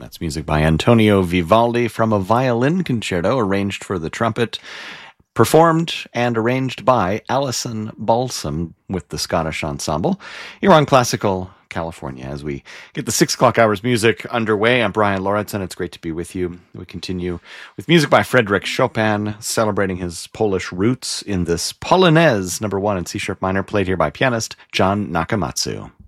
That's music by Antonio Vivaldi from a violin concerto arranged for the trumpet, performed and arranged by Alison Balsam with the Scottish Ensemble. You're on Classical California as we get the 6 o'clock hours music underway. I'm Brian Lauritsen. It's great to be with you. We continue with music by Frédéric Chopin, celebrating his Polish roots in this Polonaise, number 1 in C-sharp minor, played here by pianist John Nakamatsu.